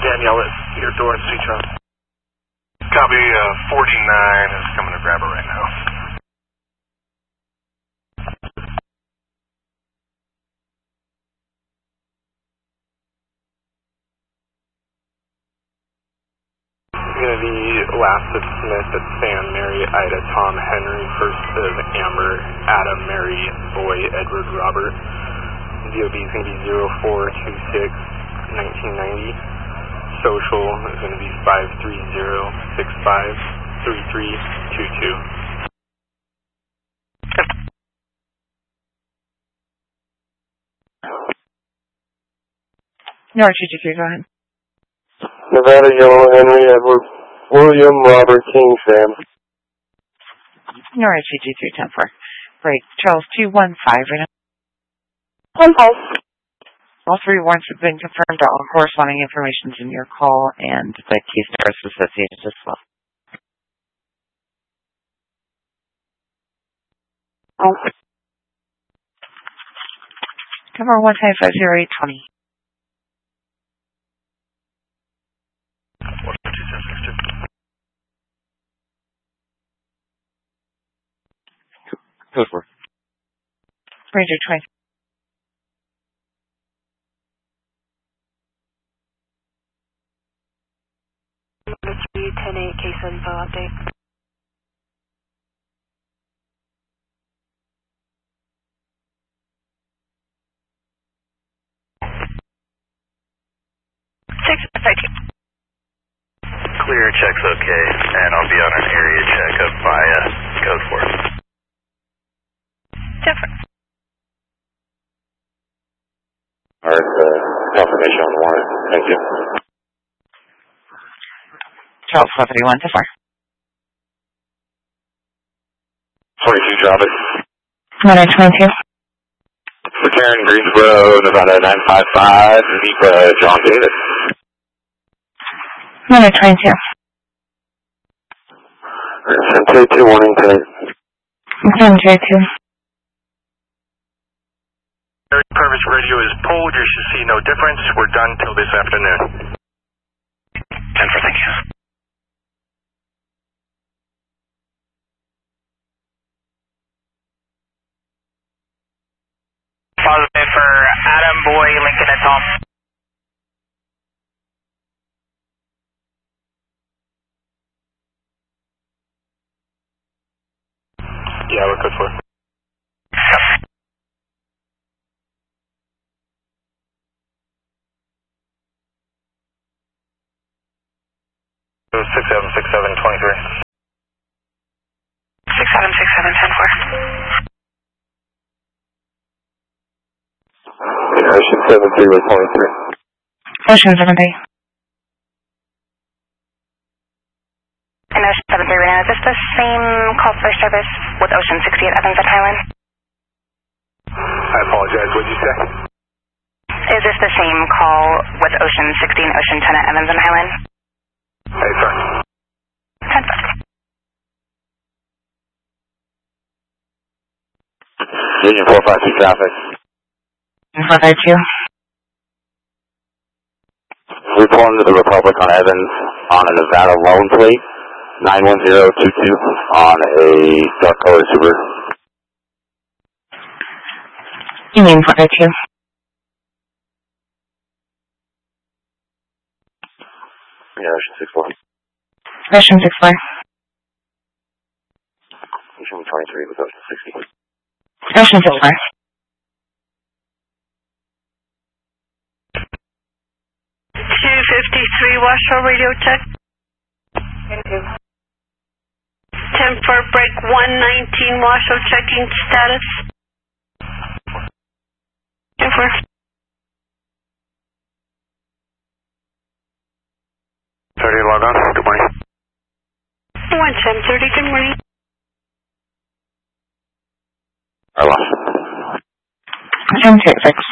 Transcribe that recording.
Danielle at your door at Street Trust. Copy, 49 is coming to grab her right now. Going to be last of Smith at Sam, Mary, Ida, Tom, Henry, first of Amber, Adam, Mary, Boy, Edward, Robert. DOB is going to be 0426 1990. Social is going to be 530653322. North GGQ, go ahead. Nevada, Yellow, Henry, Edward, William, Robert, King, Sam. North GG3 10-4. Break. Charles 215 right now. 10-5. All three warrants have been confirmed. All corresponding information is in your call and the key stars associated as well. Cover 1550820. Code 4. Ranger 20. Mystery 10-8 case info update. Clear, check's okay, and I'll be on an area check up by code 4. Different. Alright, confirmation on the warrant. Thank you. Charles 431 to 4. 22 Travis. 122. For Karen, Greensboro, Nevada 955, Vika, John Davis. 122. 1032, warning tonight. 1032. Purvis radio is pulled. You should see no difference. We're done till this afternoon. 10-4, thank you. Positive for Adam, Boy, Lincoln, and Tom. Yeah, we're code 4. So 676723. 6767 10-4. Ocean 73 with 23. Ocean 70. And Ocean 73 right now, is this the same call for service with Ocean 60 at Evans at Highland? I apologize, what did you say? Is this the same call with Ocean 60 and Ocean 10 at Evans and Highland? Hey, sir. 10-5. Union 452 traffic. 452. Report to the Republic on Evans on a Nevada loan plate. 91022 on a dark color Subaru. Union 452. Yeah, Ocean 64. Ocean 64. Ocean 23 with Ocean 60. Ocean 64. 253 Washoe radio check. 10 for break 119 Washoe checking status. 10 for. 30 log on. Good morning. 1030, good morning. I lost. 1026.